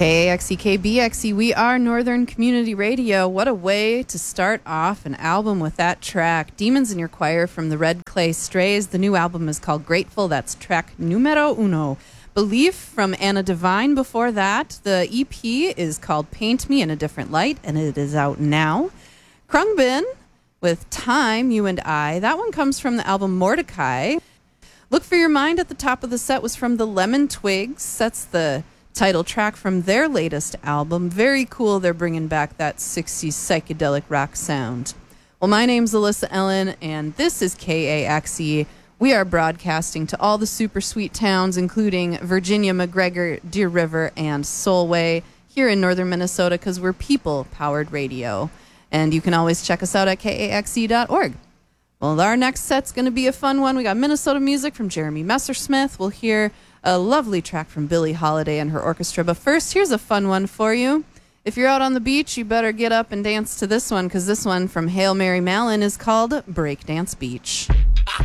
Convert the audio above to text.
KAXE, we are Northern Community Radio. What a way to start off an album with that track. Demons in Your Choir from the Red Clay Strays. The new album is called Grateful. That's track numero uno. Belief from Anna Divine before that. The EP is called Paint Me in a Different Light, and it is out now. Krungbin with Time, You and I. That one comes from the album Mordecai. Look for Your Mind at the top of the set was from the Lemon Twigs. That's the title track from their latest album. Very cool. They're bringing back that 60s psychedelic rock sound. Well, my name's Alyssa Ellen, and this is KAXE. We are broadcasting to all the super sweet towns, including Virginia, McGregor, Deer River, and Solway here in northern Minnesota, because we're people-powered radio. And you can always check us out at KAXE.org. Well, our next set's going to be a fun one. We got Minnesota music from Jeremy Messersmith. We'll hear a lovely track from Billie Holiday and her orchestra. But first, here's a fun one for you. If you're out on the beach, you better get up and dance to this one, because this one from Hail Mary Mallon is called Breakdance Beach.